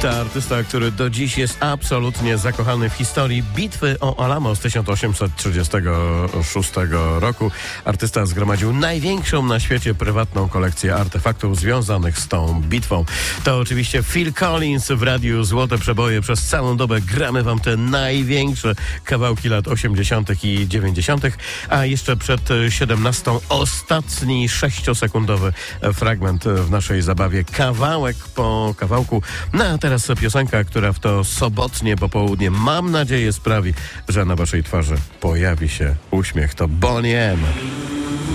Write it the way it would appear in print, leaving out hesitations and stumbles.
artysta, który do dziś jest absolutnie zakochany w historii bitwy o Alamo z 1836 roku. Artysta zgromadził największą na świecie prywatną kolekcję artefaktów związanych z tą bitwą. To oczywiście Phil Collins w radiu Złote Przeboje. Przez całą dobę gramy wam te największe kawałki lat 80. i 90., a jeszcze przed 17 ostatni 6-sekundowy fragment w naszej zabawie, kawałek po kawałku. No a teraz piosenka, która w to sobotnie popołudnie, mam nadzieję, sprawi, że na waszej twarzy pojawi się uśmiech. To Boney M.